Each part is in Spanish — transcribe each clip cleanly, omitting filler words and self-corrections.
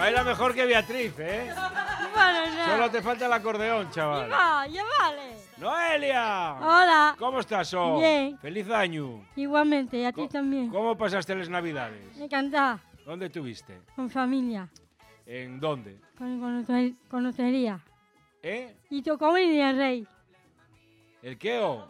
Baila mejor que Beatriz, ¿eh? Bueno, no. Solo te falta el acordeón, chaval. Ya vale. ¡Noelia! Hola. ¿Cómo estás, oh? Bien. ¡Feliz año! Igualmente, y a ti también. ¿Cómo pasaste las Navidades? Me encanta. ¿Dónde estuviste? Con familia. ¿En dónde? Con hotería. ¿Eh? Y tocó y el rey. ¿El qué, oh?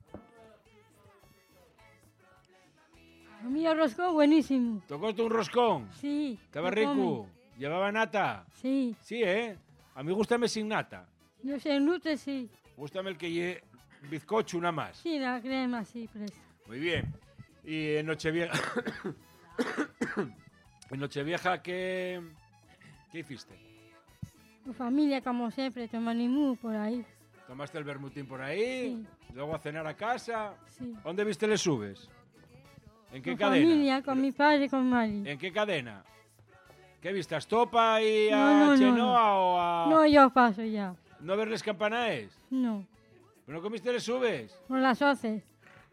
A mí el roscón buenísimo. ¿Tocaste un roscón? Sí. ¿Estaba lo rico? come. ¿Llevaba nata? Sí. Sí, ¿eh? A mí gústame sin nata. Yo sé, nute sí. Gústame el que lleve bizcocho, una más. Sí, la crema, sí, presta. Muy bien. Y en Nochevieja... en Nochevieja, ¿qué hiciste? Tu familia, como siempre, toma limú por ahí. ¿Tomaste el bermutín por ahí? Sí. ¿Luego a cenar a casa? Sí. ¿Dónde viste les subes? ¿En qué Con cadena? familia, con mi padre y con Mari. ¿En qué cadena? ¿Qué viste? ¿A Estopa y a No, Chenoa o a...? No, yo paso ya. ¿No ver les campanaes? No. ¿No comiste les subes? Con las 11.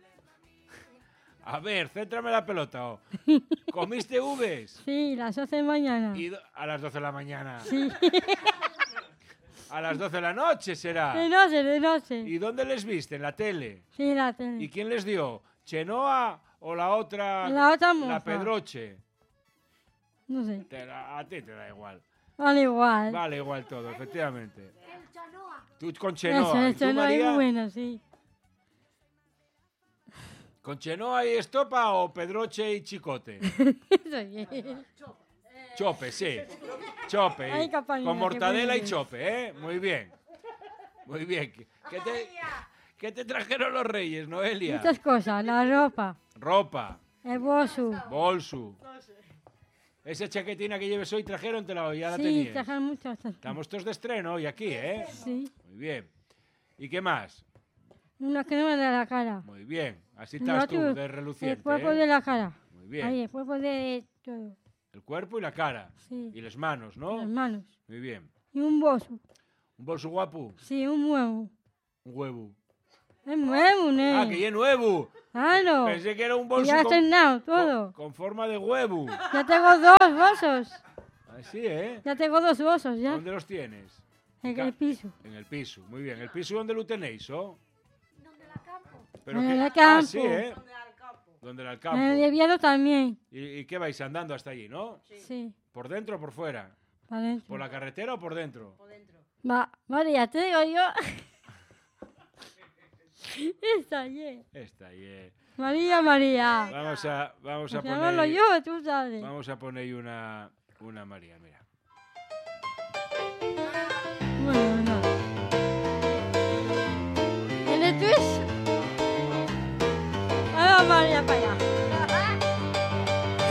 A ver, céntrame la pelota. Oh. ¿Comiste uves? Sí, las 11 de mañana. A las 12 de la mañana. Sí. A las 12 de la noche será. De noche, de noche. ¿Y dónde les viste? ¿En la tele? Sí, la tele. ¿Y quién les dio? ¿Chenoa o la otra? La otra moza. La Pedroche. No sé. A ti te da igual. Vale igual. Vale igual todo, efectivamente. Tú con Eso, Chenoa. ¿Y tú, eso no es María? bueno, sí. ¿Con Chenoa y Estopa o Pedroche y Chicote? Eso sí. Chope, sí. Chope. Ay, compañera, Con mortadela qué y bueno. chope, ¿eh? Muy bien. Muy bien. ¿Qué te trajeron los reyes, Noelia? Muchas cosas. La ropa, Ropa, el bolso. bolso. Esa chaquetina que lleves hoy trajeron, ya la Sí, tenías. trajeron muchas cosas. Estamos todos de estreno hoy aquí, ¿eh? Sí. Muy bien. ¿Y qué más? Una crema de la cara. Muy bien. Así El estás tú, otro, de reluciente, el cuerpo ¿eh? de la cara. Muy bien. Ahí, el cuerpo de todo. El cuerpo y la cara. Sí. Y las manos, ¿no? Las manos. Muy bien. Y un bolso. ¿Un bolso guapo? Sí, un huevo. Un huevo. Es nuevo, ¿no? ¡Ah, que ya nuevo! Claro. Pensé que era un bolso Ya está llenado todo. con forma de huevo. Ya tengo 2 bolsos. Así, ¿eh? Ya tengo 2 bolsos, ya. ¿Dónde los tienes? En el piso. En el piso, muy bien. ¿El piso dónde lo tenéis, oh? Pero En que- el campo. Ah, sí, ¿eh? ¿Dónde era el campo? En el invierno también. ¿Y qué vais andando hasta allí, no? Sí. ¿Por dentro o por fuera? Para adentro. ¿Por la carretera o por dentro? Vale, ya te digo yo. Está bien. Está ahí. María, María. Vamos a Pues poner... llamarlo yo, tú sabes. Vamos a poner una María, mira. Bueno, no. ¿Tienes twist? Ahí va María para allá.